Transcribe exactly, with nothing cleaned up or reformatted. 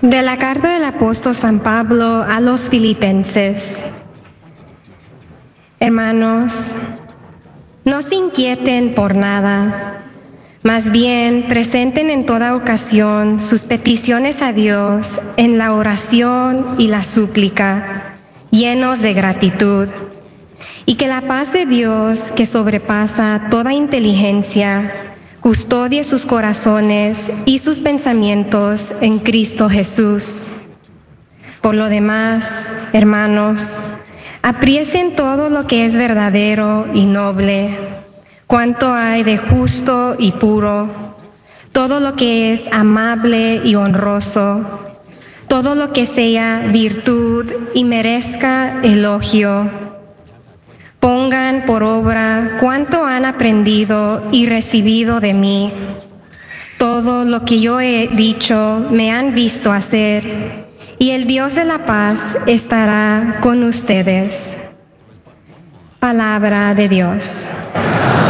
De la carta del apóstol San Pablo a los Filipenses. Hermanos, no se inquieten por nada, más bien presenten en toda ocasión sus peticiones a Dios en la oración y la súplica, llenos de gratitud, y que la paz de Dios, que sobrepasa toda inteligencia, custodie sus corazones y sus pensamientos en Cristo Jesús. Por lo demás, hermanos, aprecien todo lo que es verdadero y noble, cuanto hay de justo y puro, todo lo que es amable y honroso, todo lo que sea virtud y merezca elogio. Pongan por obra cuanto han aprendido y recibido de mí. Todo lo que yo he dicho me han visto hacer, y el Dios de la paz estará con ustedes. Palabra de Dios.